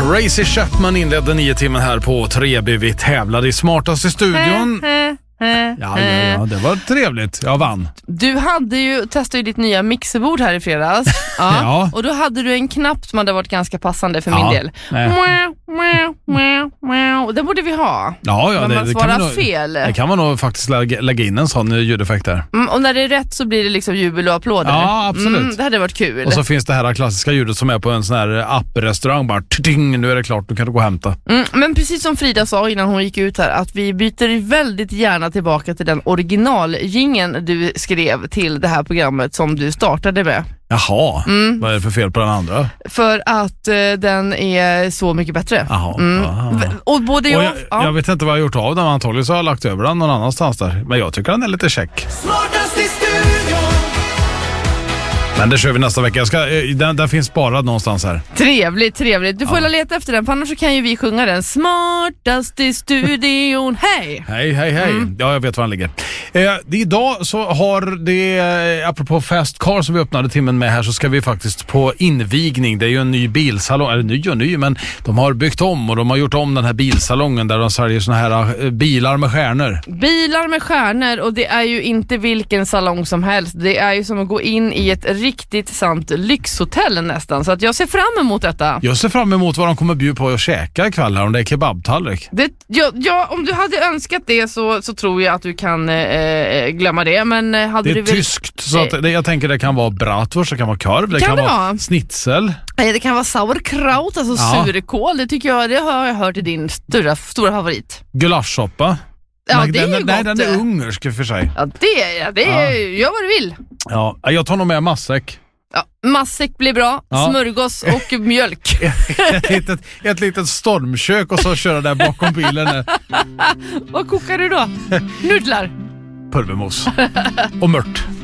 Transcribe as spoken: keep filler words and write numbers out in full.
Tracy Chapman inledde nio timmar här på tre B. Vi tävlade i smartaste studion. Ja, ja, ja, det var trevligt. Jag vann. Du hade ju testat ju ditt nya mixerbord här i fredags. Ja. Ja. Och då hade du en knapp som hade varit ganska passande för Ja. min del. Nej. Och det borde vi ha. Ja, ja, Men det, man det, svarar kan man nog, fel. det kan man nog faktiskt lägga, lägga in en sån ljudeffekt där. Mm, och när det är rätt så blir det liksom jubel och applåder. Ja, absolut. Mm, det hade varit kul. Och så finns det här klassiska ljudet som är på en sån här apprestaurang. Bara ting, nu är det klart, nu kan du gå och hämta. Mm, men precis som Frida sa innan hon gick ut här, att vi byter väldigt gärna tillbaka till den originalgingen du skrev till det här programmet som du startade med. Jaha, Mm. vad är det för fel på den andra? För att eh, den är så mycket bättre. Jaha, Mm. aha. V- Och både Och jag, jag, ja. jag vet inte vad jag har gjort av den, antagligen så har jag lagt över den någon annanstans där. Men jag tycker den är lite check. Smartast i studion. Men det kör vi nästa vecka. Jag ska, eh, den, den finns sparad någonstans här. Trevligt, trevligt. Du får Ja. ja. leta efter den, för annars så kan ju vi sjunga den. Smartast i studion, hej! Hej, hej, hej. Mm. Ja, jag vet var den ligger. Eh, det, idag så har det, eh, apropå Fast Car som vi öppnade timmen med här, så ska vi faktiskt på invigning. Det är ju en ny bilsalong, eller ny och ny, men de har byggt om och de har gjort om den här bilsalongen där de säljer såna här eh, bilar med stjärnor. Bilar med stjärnor, och det är ju inte vilken salong som helst. Det är ju som att gå in i ett riktigt sant lyxhotell nästan. Så att jag ser fram emot detta. Jag ser fram emot vad de kommer bjuda på att käka ikväll här, om det är kebabtallrik. Det, ja, ja, om du hade önskat det så, så tror jag att du kan eh, glömma det. Men eh, hade Det är du väl, tyskt, så att det, jag tänker det kan vara bratwurst, det kan vara korv, det Kan kan, det vara vara? schnitzel. eh, det kan vara sauerkraut, alltså Ja. surkål. Det tycker jag, det har jag hört är din stora, stora favorit. Gulaschsoppa. Ja, Men det är den, ju nej, gott. den är ungersk för sig. Ja, det, ja, det är, gör vad du vill. Ja, jag tar nog med matsäck. Ja, matsäck blir bra, Ja. smörgås och mjölk. ett, litet, ett litet stormkök och så köra där bakom bilen. Vad kokar du då? Nudlar. Pulvermos. Och mört.